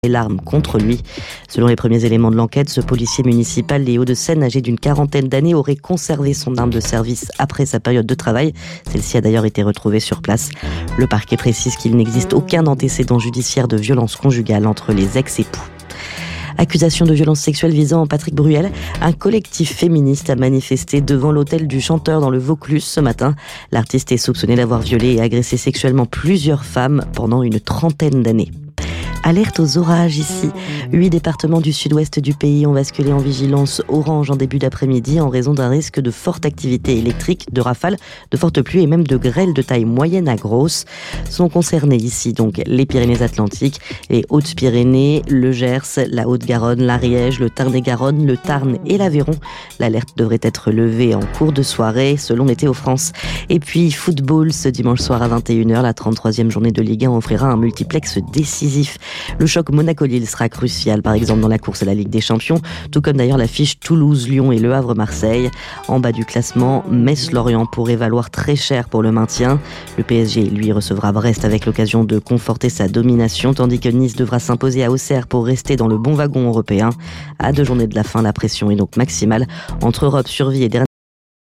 et l'arme contre lui. Selon les premiers éléments de l'enquête, ce policier municipal des Hauts-de-Seine, âgé d'une quarantaine d'années, aurait conservé son arme de service après sa période de travail. Celle-ci a d'ailleurs été retrouvée sur place. Le parquet précise qu'il n'existe aucun antécédent judiciaire de violence conjugale entre les ex-époux. Accusation de violence sexuelle visant Patrick Bruel. Un collectif féministe a manifesté devant l'hôtel du chanteur dans le Vaucluse ce matin. L'artiste est soupçonné d'avoir violé et agressé sexuellement plusieurs femmes pendant une trentaine d'années. Alerte aux orages ici. 8 départements du sud-ouest du pays ont basculé en vigilance orange en début d'après-midi en raison d'un risque de forte activité électrique, de rafales, de fortes pluies et même de grêles de taille moyenne à grosse. Sont concernés ici donc les Pyrénées-Atlantiques, les Hautes-Pyrénées, le Gers, la Haute-Garonne, l'Ariège, le Tarn-et-Garonne, le Tarn et l'Aveyron. L'alerte devrait être levée en cours de soirée selon Météo France. Et puis football ce dimanche soir à 21h, la 33e journée de Ligue 1 offrira un multiplex décisif. Le choc Monaco-Lille sera crucial, par exemple dans la course à la Ligue des Champions, tout comme d'ailleurs l'affiche Toulouse-Lyon et Le Havre-Marseille. En bas du classement, Metz-Lorient pourrait valoir très cher pour le maintien. Le PSG, lui, recevra Brest avec l'occasion de conforter sa domination, tandis que Nice devra s'imposer à Auxerre pour rester dans le bon wagon européen. À 2 journées de la fin, la pression est donc maximale entre Europe, survie et dernier